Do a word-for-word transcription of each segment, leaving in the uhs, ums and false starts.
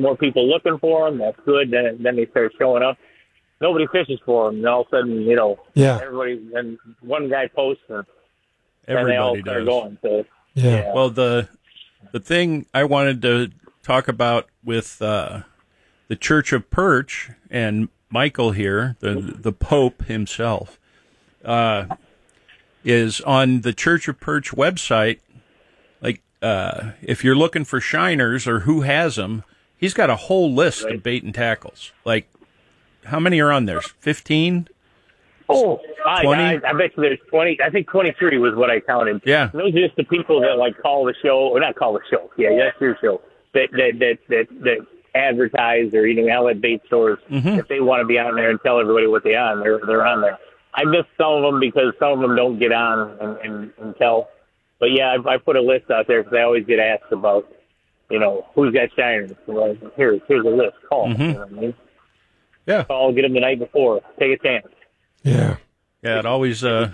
more people looking for them. That's good. Then then they start showing up. Nobody fishes for them, and all of a sudden, you know, yeah. everybody and one guy posts, and, and Everybody they all does. start going. So, Yeah. yeah. Well, the the thing I wanted to talk about with uh, the Church of Perch and Michael here, the the Pope himself, uh, is on the Church of Perch website. Like, uh, if you're looking for shiners or who has them, he's got a whole list Right. of bait and tackles. Like, how many are on there? Fifteen? Oh, I, twenty? I, I bet you there's twenty. I think twenty-three was what I counted. Yeah. And those are just the people that like call the show, or not call the show. Yeah, that's your show. That that that that, that advertise or eating outlet bait stores. Mhm. If they want to be on there and tell everybody what they on, they're they're on there. I miss some of them because some of them don't get on and, and, and tell. But yeah, I, I put a list out there because I always get asked about, you know, who's got shiners. Well, here's here's a list. Call. Mhm. You know what I mean? Yeah. Call. Get them the night before. Take a chance. Yeah. Yeah, it always uh,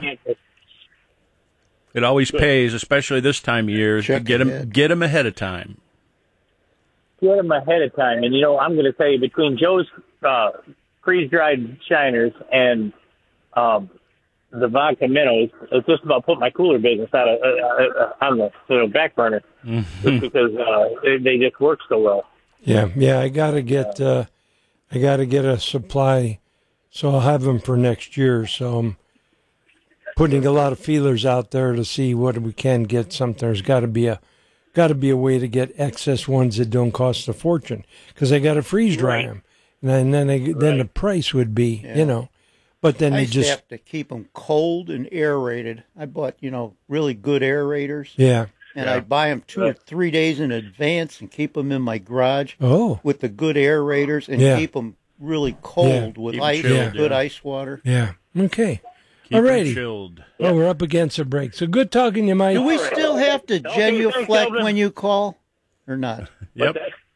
it always pays, especially this time of year, to Check get them ahead. get them ahead of time. Get them ahead of time. And, you know, I'm going to tell you, between Joe's uh, freeze-dried shiners and um, the vodka minnows, it's just about putting my cooler business out of, uh, uh, on the you know, back burner just because uh, they, they just work so well. Yeah. Yeah. I got to get, uh, I got to get a supply. So I'll have them for next year. So I'm putting a lot of feelers out there to see what we can get. Something there's got to be a got to be a way to get excess ones that don't cost a fortune because I got to freeze dry Right. them, and then I, then the price would be Yeah. you know. But then I they used to just have to keep them cold and aerated. I bought, you know, really good aerators, yeah. and Yeah. I'd buy them two or three days in advance and keep them in my garage Oh with the good aerators and Yeah. keep them really cold with Keep 'em ice, chilled, good yeah. ice water. yeah. Okay. Keep 'em Alrighty. chilled. Well, we're up against a break. So good talking to you, Mike. Do we still have to Okay, genuflect thanks, Calvin. when you call, or not? Yep.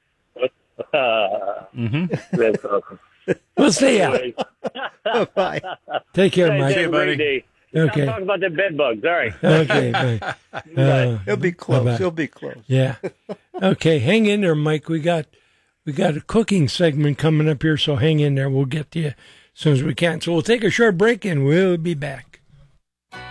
Uh, Mm-hmm. that's awesome. We'll see ya. Anyways, Bye. Take care, guys Mike. have a buddy. great day. Okay. Talk about the bed bugs. All right. Okay. Bye. Uh, It'll be close. Bye-bye. It'll be close. Yeah. Okay, hang in there, Mike. We got we got a cooking segment coming up here, so hang in there. We'll get to you as soon as we can. So we'll take a short break and we'll be back.